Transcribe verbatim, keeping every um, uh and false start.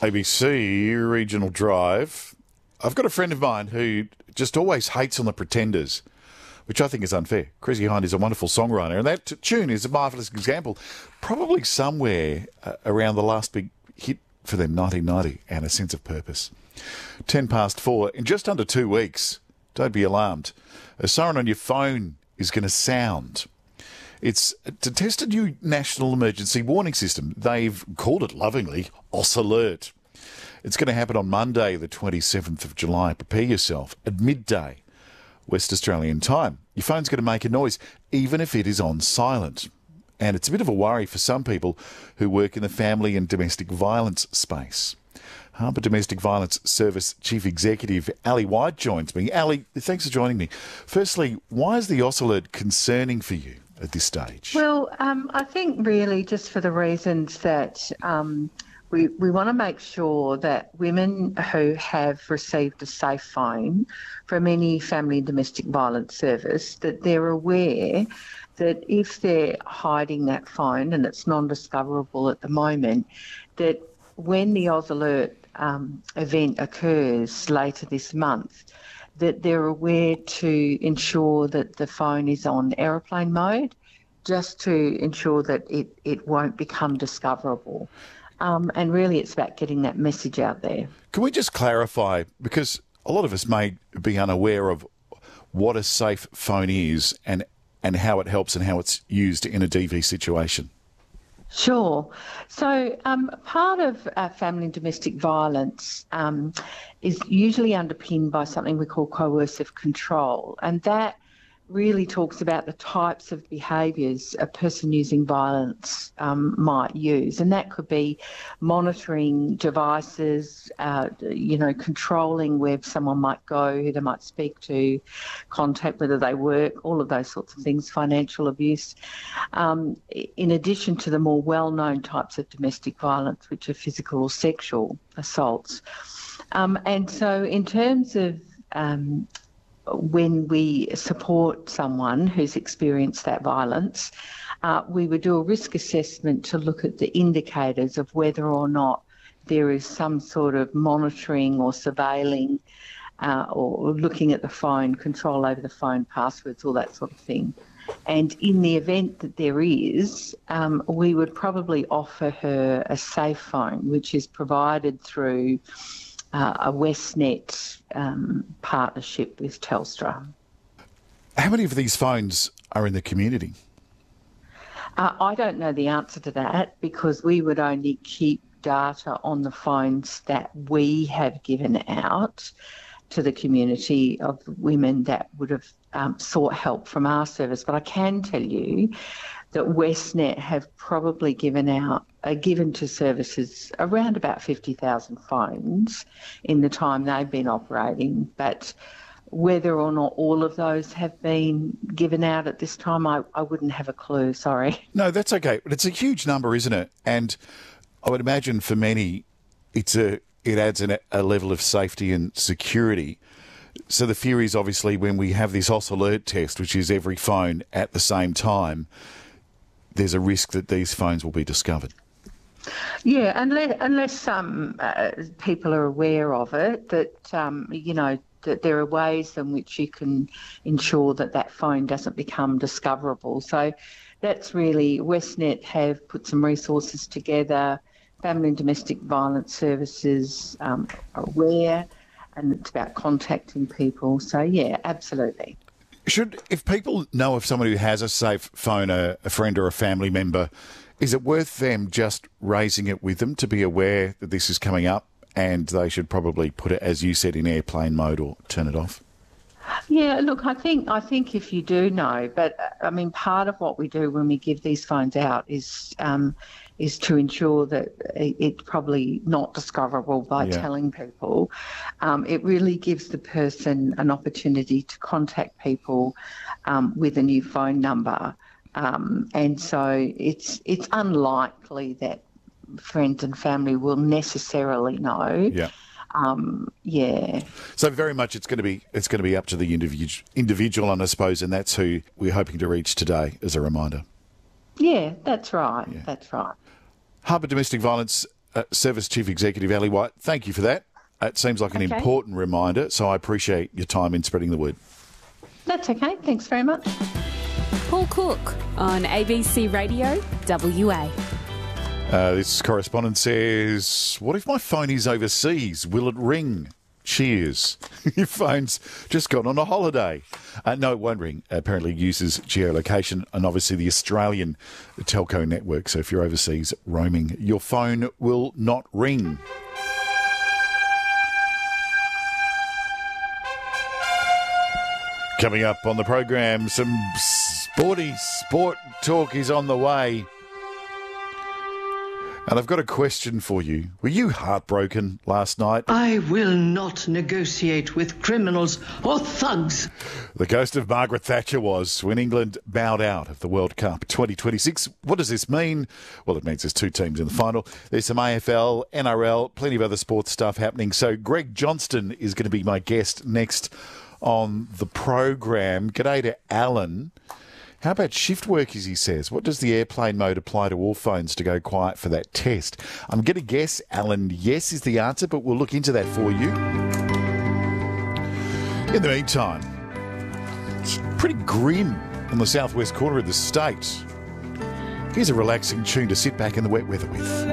A B C Regional Drive. I've got a friend of mine who just always hates on the Pretenders, which I think is unfair. Chrissie Hynde is a wonderful songwriter, and that t- tune is a marvellous example. Probably somewhere uh, around the last big hit for them, nineteen ninety, and A Sense of Purpose. Ten past four. In just under two weeks, don't be alarmed, a siren on your phone is going to sound. It's to test a new national emergency warning system. They've called it lovingly Aus Alert. It's going to happen on Monday, the twenty-seventh of July. Prepare yourself at midday, West Australian time. Your phone's going to make a noise, even if it is on silent. And it's a bit of a worry for some people who work in the family and domestic violence space. Harbour Domestic Violence Service Chief Executive Ali White joins me. Ali, thanks for joining me. Firstly, why is the Aus Alert concerning for you at this stage? Well, um, I think really just for the reasons that um, we, we want to make sure that women who have received a safe phone from any family and domestic violence service, that they're aware that if they're hiding that phone and it's non-discoverable at the moment, that when the Aus Alert um, event occurs later this month, that they're aware to ensure that the phone is on aeroplane mode, just to ensure that it, it won't become discoverable. Um, and really it's about getting that message out there. Can we just clarify, because a lot of us may be unaware of what a safe phone is and, and how it helps and how it's used in a D V situation? Sure. So um, part of uh, family and domestic violence um, is usually underpinned by something we call coercive control, and that really talks about the types of behaviours a person using violence um, might use, and that could be monitoring devices, uh, you know, controlling where someone might go, who they might speak to, contact, whether they work, all of those sorts of things, financial abuse, um, in addition to the more well-known types of domestic violence, which are physical or sexual assaults. Um, and so in terms of um, when we support someone who's experienced that violence, uh, we would do a risk assessment to look at the indicators of whether or not there is some sort of monitoring or surveilling uh, or looking at the phone, control over the phone, passwords, all that sort of thing. And in the event that there is, um, we would probably offer her a safe phone, which is provided through Uh, a Westnet um, partnership with Telstra. How many of these phones are in the community? Uh, I don't know the answer to that because we would only keep data on the phones that we have given out to the community of women that would have um, sought help from our service. But I can tell you that Westnet have probably given out, uh, given to services around about fifty thousand phones in the time they've been operating. But whether or not all of those have been given out at this time, I, I wouldn't have a clue, sorry. No, that's okay. But it's a huge number, isn't it? And I would imagine for many, it's a it adds an, a level of safety and security. So the fear is obviously when we have this Aus Alert test, which is every phone at the same time, there's a risk that these phones will be discovered. Yeah, unless, unless um, uh, people are aware of it, that, um, you know, that there are ways in which you can ensure that that phone doesn't become discoverable. So that's really, Westnet have put some resources together, family and domestic violence services um, are aware, and it's about contacting people. So, yeah, absolutely. Should, if people know of someone who has a safe phone, a, a friend or a family member, is it worth them just raising it with them to be aware that this is coming up and they should probably put it, as you said, in airplane mode or turn it off? Yeah, look, I think I think if you do know, but I mean, part of what we do when we give these phones out is um, is to ensure that it's probably not discoverable by Yeah. telling people. Um, it really gives the person an opportunity to contact people um, with a new phone number, um, and so it's it's unlikely that friends and family will necessarily know. Yeah. Um, yeah. So very much it's going to be it's going to be up to the individu- individual, and I suppose, and that's who we're hoping to reach today as a reminder. Yeah, that's right. Yeah. That's right. Harbour Domestic Violence uh, Service Chief Executive Ali White, thank you for that. It seems like an Okay. important reminder, so I appreciate your time in spreading the word. That's okay. Thanks very much. Paul Cook on A B C Radio W A. Uh, this correspondent says, what if my phone is overseas? Will it ring? Cheers. Your phone's just gone on a holiday. Uh, no, it won't ring. Apparently it uses geolocation and obviously the Australian telco network. So if you're overseas roaming, your phone will not ring. Coming up on the program, some sporty sport talk is on the way. And I've got a question for you. Were you heartbroken last night? I will not negotiate with criminals or thugs. The ghost of Margaret Thatcher was when England bowed out of the World Cup twenty twenty-six. What does this mean? Well, it means there's two teams in the final. There's some A F L, N R L, plenty of other sports stuff happening. So Greg Johnston is going to be my guest next on the program. G'day to Alan. How about shift work, as he says? What does the airplane mode apply to all phones to go quiet for that test? I'm going to guess, Alan, yes is the answer, but we'll look into that for you. In the meantime, it's pretty grim on the southwest corner of the state. Here's a relaxing tune to sit back in the wet weather with.